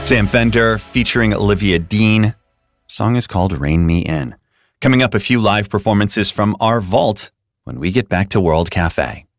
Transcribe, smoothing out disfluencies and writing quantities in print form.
Sam Fender featuring Olivia Dean. Song is called Rein Me In. Coming up, a few live performances from our vault when we get back to World Cafe.